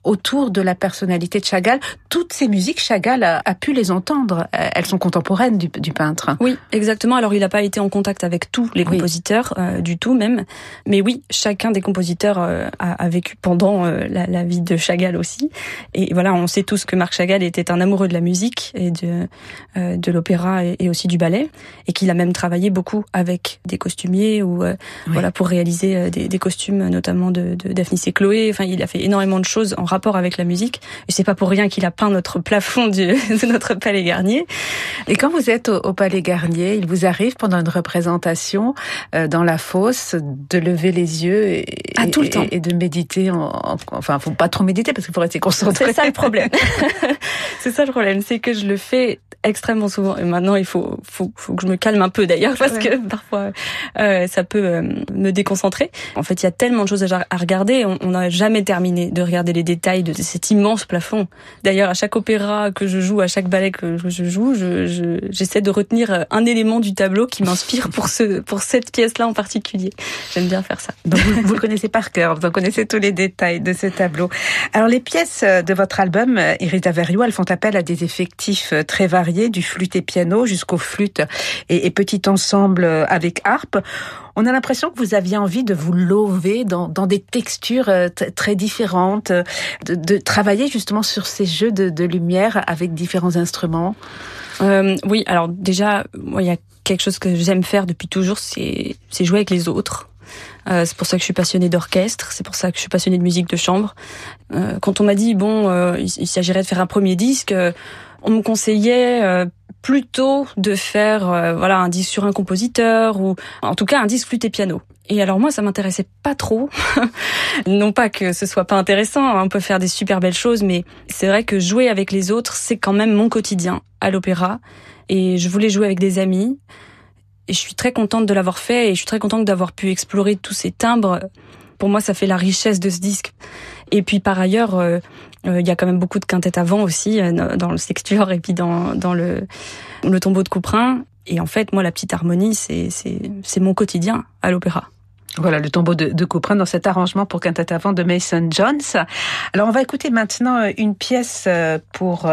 autour de la personnalité de Chagall. Toutes ces musiques, Chagall a pu les entendre. Elles sont contemporaines du peintre. Oui, exactement. Alors, il n'a pas été en contact avec tous les compositeurs, du tout même. Mais oui, chacun des compositeurs a vécu pendant la vie de Chagall aussi. Et voilà, on sait tous que Marc Chagall était un amoureux de la musique et de l'opéra et aussi du ballet. Et qu'il a même travaillé beaucoup avec des costumiers ou voilà, pour réaliser des costumes, notamment de Daphnis et Chloé. Enfin, il a fait énormément de choses en rapport avec la musique. Et c'est pas pour rien qu'il a peint notre plafond de notre Palais Garnier. Et quand vous êtes au Palais Garnier, il vous arrive pendant une représentation dans la fosse de lever les yeux tout le temps et de méditer. Enfin, faut pas trop méditer parce qu'il faut rester concentré. C'est ça le problème. C'est ça le problème, c'est que je le fais extrêmement souvent. Et maintenant, il faut que je me calme un peu d'ailleurs parce que parfois ça peut me déconcentrer. En fait, il y a tellement de choses à regarder. On n'a jamais terminé de regarder les détails de cet immense plafond. D'ailleurs, à chaque opéra que je joue, à chaque ballet que je joue, j'essaie de retenir un élément du tableau qui m'inspire pour cette pièce-là en particulier. J'aime bien faire ça. Donc vous le connaissez par cœur, vous connaissez tous les détails de ce tableau. Alors les pièces de votre album, Iris d'Averio, elles font appel à des effectifs très variés, du flûte et piano jusqu'aux flûtes et petit ensemble avec harpe. On a l'impression que vous aviez envie de vous lauver dans des textures très différentes, de travailler justement sur ces jeux de lumière avec différents instruments. Oui, alors déjà, moi, il y a quelque chose que j'aime faire depuis toujours, c'est jouer avec les autres. C'est pour ça que je suis passionnée d'orchestre, c'est pour ça que je suis passionnée de musique de chambre. Quand on m'a dit, il s'agirait de faire un premier disque, on me conseillait plutôt de faire un disque sur un compositeur ou en tout cas un disque flûte et piano. Et alors moi ça m'intéressait pas trop. Non pas que ce soit pas intéressant, hein, on peut faire des super belles choses, mais c'est vrai que jouer avec les autres, c'est quand même mon quotidien à l'opéra et je voulais jouer avec des amis. Et je suis très contente de l'avoir fait et je suis très contente d'avoir pu explorer tous ces timbres. Pour moi, ça fait la richesse de ce disque. Et puis par ailleurs, il y a quand même beaucoup de quintettes à vent aussi dans le sextuor et puis dans le tombeau de Couperin. Et en fait, moi, la petite harmonie, c'est mon quotidien à l'opéra. Voilà, le tombeau de Couperin dans cet arrangement pour quintette à vent de Mason Jones. Alors, on va écouter maintenant une pièce pour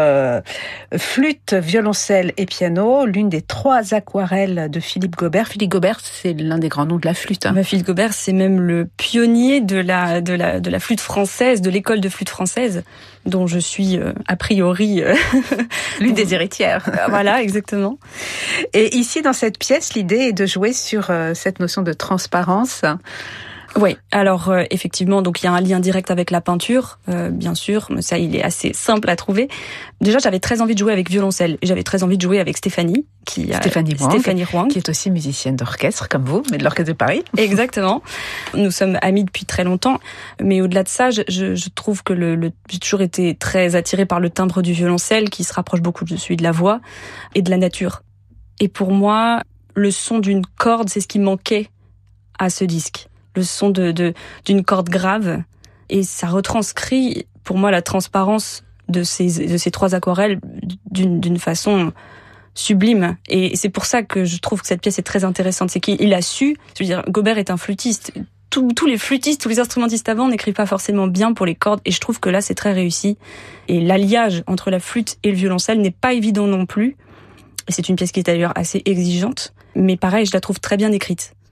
flûte, violoncelle et piano, l'une des 3 aquarelles de Philippe Gaubert. Philippe Gaubert, c'est l'un des grands noms de la flûte. Hein. Philippe Gaubert, c'est même le pionnier de la flûte française, de l'école de flûte française, dont je suis a priori l'une des héritières. Voilà, exactement. Et ici, dans cette pièce, l'idée est de jouer sur cette notion de transparence. Oui, alors effectivement, donc il y a un lien direct avec la peinture, bien sûr, mais ça il est assez simple à trouver. Déjà, j'avais très envie de jouer avec violoncelle et j'avais très envie de jouer avec Stéphanie Hwang, qui est aussi musicienne d'orchestre comme vous, mais de l'Orchestre de Paris. Exactement. Nous sommes amis depuis très longtemps, mais au-delà de ça, je trouve que j'ai toujours été très attirée par le timbre du violoncelle qui se rapproche beaucoup de celui de la voix et de la nature. Et pour moi, le son d'une corde, c'est ce qui manquait à ce disque. Le son d'une corde grave, et ça retranscrit pour moi la transparence de ces 3 aquarelles d'une façon sublime. Et c'est pour ça que je trouve que cette pièce est très intéressante, c'est qu'il a su, je veux dire, Gaubert est un flûtiste. Tous les flûtistes, tous les instrumentistes avant n'écrivent pas forcément bien pour les cordes, et je trouve que là c'est très réussi. Et l'alliage entre la flûte et le violoncelle n'est pas évident non plus. Et c'est une pièce qui est d'ailleurs assez exigeante, mais pareil, je la trouve très bien écrite.